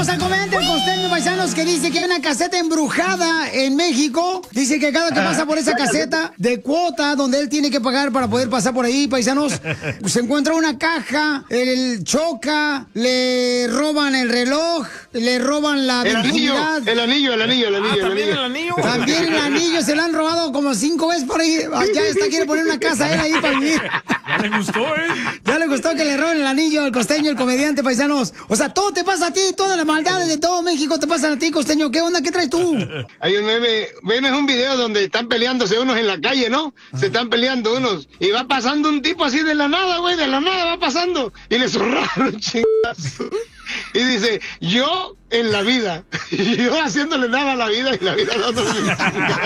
tenemos al comediante El Costeño, paisanos, que dice que hay una caseta embrujada en México. Dice que cada que pasa por esa caseta de cuota donde él tiene que pagar para poder pasar por ahí, paisanos, se encuentra una caja, él choca, le roban el reloj, le roban la virginidad. El anillo. También el anillo se lo han robado como 5 veces por ahí. Ya quiere poner una casa él ahí para vivir. Ya le gustó, Ya le gustó que le roben el anillo al Costeño, el comediante, paisanos. O sea, todo te pasa a ti, todas las maldades de todo México te pasan a ti, Costeño. ¿Qué onda? ¿Qué traes tú? Hay un meme, es un video donde están peleándose unos en la calle, ¿no? Se están peleando unos. Y va pasando un tipo así de la nada, güey, de la nada va pasando. Y le zurraron chingazo. Y dice, yo en la vida, yo haciéndole nada a la vida y la vida dándole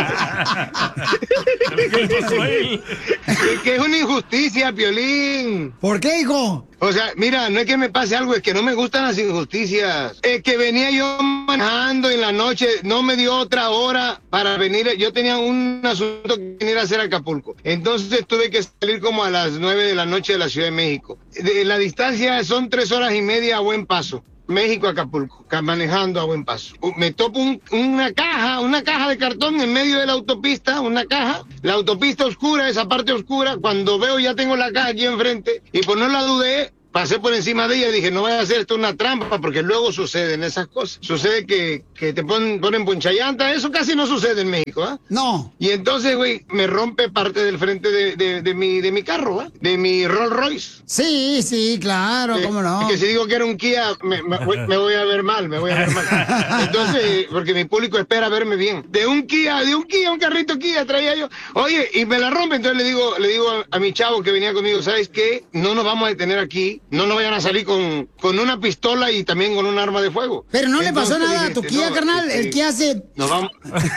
que es una injusticia, Piolín. ¿Por qué, hijo? O sea, mira, no es que me pase algo, es que no me gustan las injusticias. Es que venía yo manejando en la noche, no me dio otra hora para venir. Yo tenía un asunto que venir a hacer a Acapulco. Entonces tuve que salir como a las 9 de la noche de la Ciudad de México. La distancia son 3 horas y media a buen paso. México, Acapulco, manejando a buen paso. Me topo una caja de cartón en medio de la autopista, la autopista oscura, esa parte oscura, cuando veo ya tengo la caja aquí enfrente, y pues no la dudé, pasé por encima de ella y dije, no voy a hacer esto una trampa, porque luego suceden esas cosas. Sucede que te ponen ponchallanta, eso casi no sucede en México, ¿ah? No. Y entonces, güey, me rompe parte del frente de mi carro, ¿ah? De mi Rolls Royce. Sí, claro, cómo no. Que si digo que era un Kia, me voy a ver mal, Entonces, porque mi público espera verme bien. De un Kia, un carrito Kia traía yo. Oye, y me la rompe, entonces le digo a mi chavo que venía conmigo, ¿sabes qué? No nos vamos a detener aquí. No nos vayan a salir con una pistola y también con un arma de fuego. Pero no entonces, le pasó nada a tu Kia, carnal. El Kia hace... Nos vamos...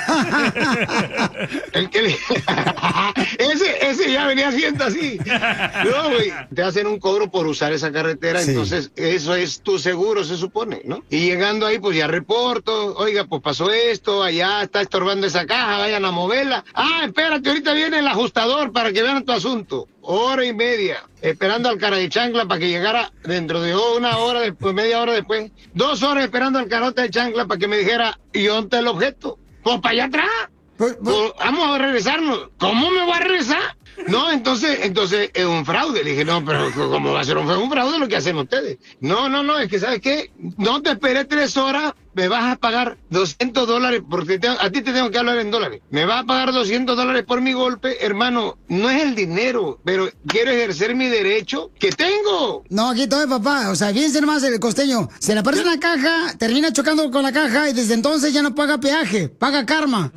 ese ya venía haciendo así. No, güey. Te hacen un cobro por usar esa carretera, sí. Entonces eso es tu seguro, se supone, ¿no? Y llegando ahí, pues ya reporto. Oiga, pues pasó esto, allá está estorbando esa caja, vayan a moverla. Ah, espérate, ahorita viene el ajustador para que vean tu asunto. 1:30 esperando al cara de chancla para que llegara dentro de una hora después, media hora después. 2 horas esperando al carote de chancla para que me dijera, ¿y dónde está el objeto? Pues para allá atrás. Pues, vamos a regresarnos. ¿Cómo me voy a regresar? No, entonces es un fraude. Le dije, no, pero ¿cómo va a ser un fraude lo que hacen ustedes? No, es que ¿sabes qué? No te esperé 3 horas, me vas a pagar $200, porque a ti te tengo que hablar en dólares. Me vas a pagar $200 por mi golpe, hermano. No es el dinero, pero quiero ejercer mi derecho que tengo. No, aquí todo es papá. O sea, fíjense nomás el Costeño. Se le aparece una caja, termina chocando con la caja y desde entonces ya no paga peaje, paga karma.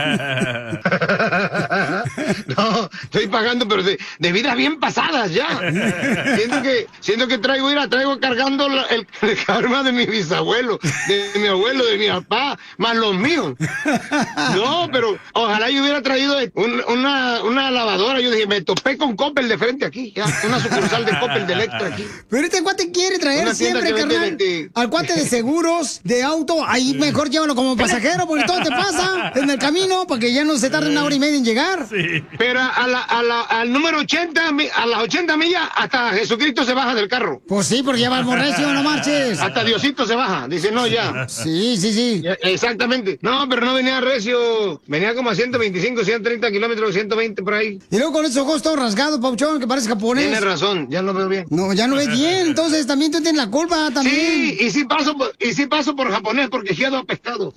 No, estoy pagando, pero de vidas bien pasadas ya. Siento que traigo cargando el karma de mi bisabuelo, de mi abuelo, de mi papá, más los míos. No, pero ojalá yo hubiera traído una lavadora. Yo dije, me topé con Coppel de frente aquí, ya, una sucursal de Coppel de Electra aquí. Pero este cuate quiere traer siempre, carnal, al cuate de seguros, de auto, ahí mejor llévalo como pasajero, porque todo te pasa en el camino, para que ya no se tarde 1:30 en llegar. Sí. Pero al número 80, a las 80 millas, hasta Jesucristo se baja del carro. Pues sí, porque ya va al morrecio, no marches. Hasta Diosito se baja, dice, no, ya. Sí. Ya, exactamente. No, pero no venía recio, venía como a 125, 130 kilómetros, 120 por ahí. Y luego con esos ojos todos rasgados, Pauchón, que parece japonés. Tienes razón, ya no veo bien. No, ya no ves bien, entonces también tú tienes la culpa, también. Sí, y sí paso por japonés, porque sí a pescado.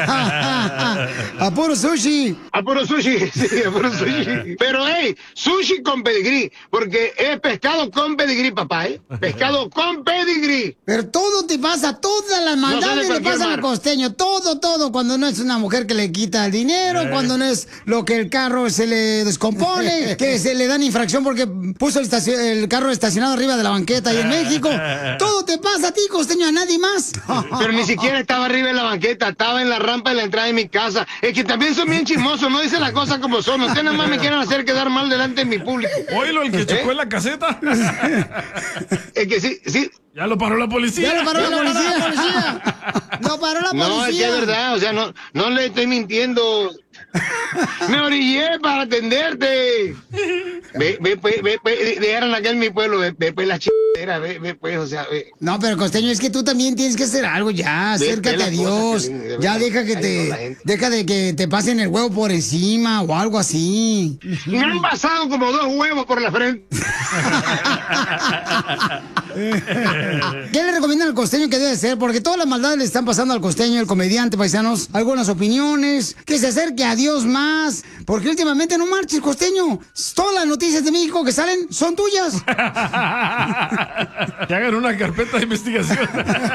A puro sushi. A puro sushi, sí, a puro sushi. Pero, sushi con pedigrí, porque es pescado con pedigrí, papá, Pescado con pedigrí. Pero todo te pasa, todas las maldades le pasan al Costeño, todo, cuando no es una mujer que le quita el dinero, cuando no es lo que el carro se le descompone, que se le dan infracción porque puso el carro estacionado arriba de la banqueta ahí en México. Todo te pasa a ti, Costeño, a nadie más. Pero ni siquiera estaba arriba en la banqueta, estaba en la rampa de la entrada de mi casa. Es que también son bien chismosos, no dicen las cosas como son. Ustedes nada más me quieren hacer quedar mal delante de mi público. Oílo, el que chocó en la caseta. Es que sí. Ya lo paró la policía. Lo paró la policía. No, es que es verdad, o sea, no le estoy mintiendo. Me orillé para atenderte. Dejaron acá en mi pueblo, ve pues la chidera, ve pues, o sea, ve. No, pero Costeño, es que tú también tienes que hacer algo ya, acércate a Dios. Ya deja de que te pasen el huevo por encima o algo así. Me han pasado como 2 huevos por la frente. ¿Qué le recomiendan al Costeño que debe hacer? Porque todas las maldades le están pasando al Costeño, el comediante, paisanos. Algunas opiniones, que se acerque a Dios más. Porque últimamente no marches, Costeño. Todas las noticias de México que salen son tuyas. Que hagan una carpeta de investigación.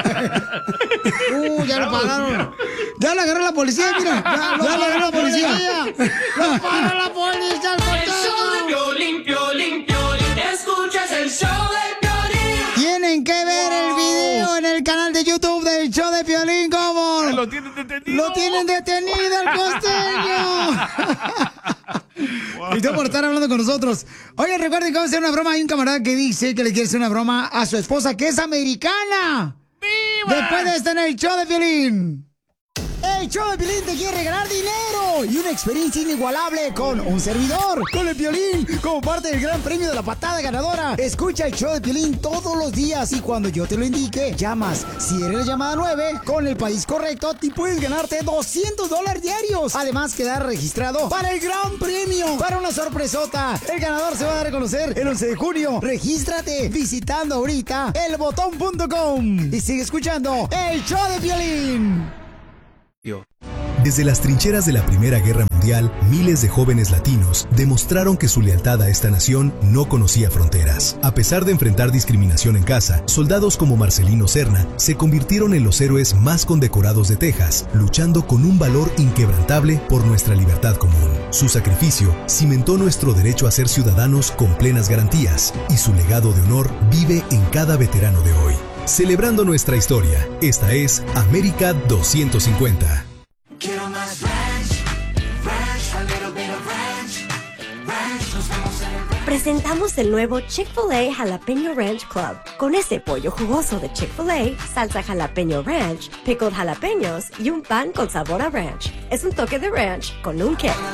Ya lo pararon. Ya lo agarró la policía, mira. Ya lo agarró la policía. ¡Lo paró la policía! El show de Piolín, Piolín, Piolín. Escuchas el show de Piolín. Tienen que ver el video en el canal de YouTube del show de Piolín. ¿Cómo? Lo tienen detenido. ¡Lo tienen detenido el Costeño! Y todo por estar hablando con nosotros. Oye, recuerden que vamos a hacer una broma. Hay un camarada que dice que le quiere hacer una broma a su esposa, que es americana. ¡Viva! Después de estar en el show de Piolín. El show de Piolín te quiere regalar dinero y una experiencia inigualable con un servidor, con el Piolín, como parte del gran premio de la patada ganadora. Escucha el show de Piolín todos los días y cuando yo te lo indique, llamas. Si eres la llamada 9, con el país correcto, y puedes ganarte $200 diarios. Además, quedar registrado para el gran premio, para una sorpresota. El ganador se va a dar a conocer el 11 de junio. Regístrate visitando ahorita elbotón.com y sigue escuchando el show de Piolín. Desde las trincheras de la Primera Guerra Mundial, miles de jóvenes latinos demostraron que su lealtad a esta nación no conocía fronteras. A pesar de enfrentar discriminación en casa, soldados como Marcelino Serna se convirtieron en los héroes más condecorados de Texas, luchando con un valor inquebrantable por nuestra libertad común. Su sacrificio cimentó nuestro derecho a ser ciudadanos con plenas garantías, y su legado de honor vive en cada veterano de hoy. Celebrando nuestra historia, esta es América 250. Quiero más ranch, ranch, a little bit of ranch, ranch, nos vamos a... Presentamos el nuevo Chick-fil-A Jalapeño Ranch Club. Con ese pollo jugoso de Chick-fil-A, salsa jalapeño ranch, pickled jalapeños y un pan con sabor a ranch. Es un toque de ranch con un kick.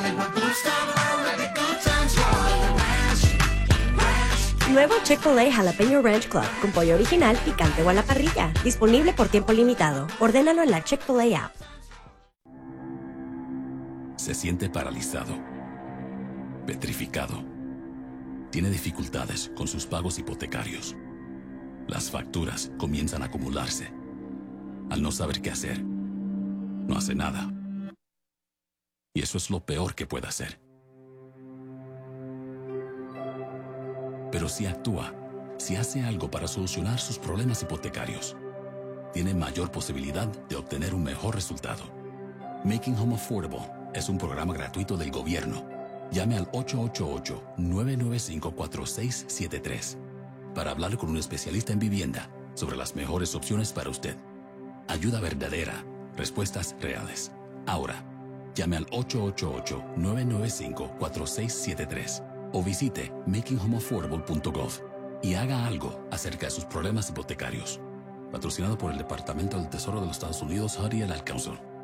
Nuevo Chick-fil-A Jalapeño Ranch Club con pollo original, picante o a la parrilla. Disponible por tiempo limitado. Ordénalo en la Chick-fil-A app. Se siente paralizado, petrificado. Tiene dificultades con sus pagos hipotecarios. Las facturas comienzan a acumularse. Al no saber qué hacer, no hace nada. Y eso es lo peor que puede hacer. Pero si actúa, si hace algo para solucionar sus problemas hipotecarios, tiene mayor posibilidad de obtener un mejor resultado. Making Home Affordable es un programa gratuito del gobierno. Llame al 888-995-4673 para hablar con un especialista en vivienda sobre las mejores opciones para usted. Ayuda verdadera, respuestas reales. Ahora, llame al 888-995-4673 o visite makinghomeaffordable.gov y haga algo acerca de sus problemas hipotecarios. Patrocinado por el Departamento del Tesoro de los Estados Unidos, HUD y el Ad Council.